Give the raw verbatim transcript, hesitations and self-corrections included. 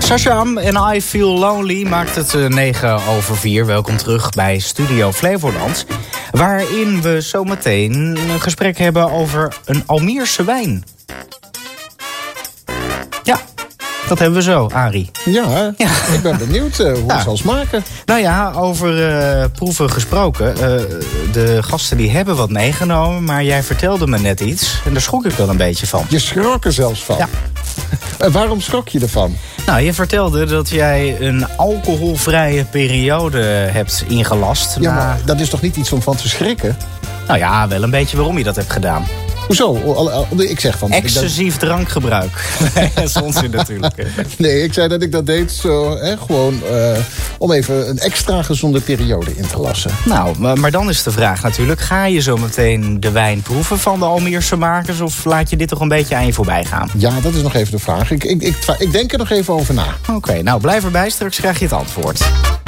Shazam en I Feel Lonely maakt het negen over vier. Welkom terug bij Studio Flevoland, waarin we zometeen een gesprek hebben over een Almeerse wijn. Ja, dat hebben we zo, Arie. Ja, ja. Ik ben benieuwd uh, hoe ja. het zal smaken. Nou ja, over uh, proeven gesproken. Uh, de gasten die hebben wat meegenomen, maar jij vertelde me net iets. En daar schrok ik wel een beetje van. Je schrok er zelfs van? Ja. En waarom schrok je ervan? Nou, je vertelde dat jij een alcoholvrije periode hebt ingelast. Ja, na... maar dat is toch niet iets om van te schrikken? Nou ja, wel een beetje waarom je dat hebt gedaan. Hoezo? Ik zeg van... Excessief dat... drankgebruik. Nee, dat is onzin natuurlijk. Nee, ik zei dat ik dat deed zo, hè, gewoon uh, om even een extra gezonde periode in te lassen. Nou, maar, maar dan is de vraag natuurlijk, ga je zo meteen de wijn proeven van de Almeerse makers, of laat je dit toch een beetje aan je voorbij gaan? Ja, dat is nog even de vraag. Ik, ik, ik, ik denk er nog even over na. Oké, okay, nou blijf erbij, straks krijg je het antwoord.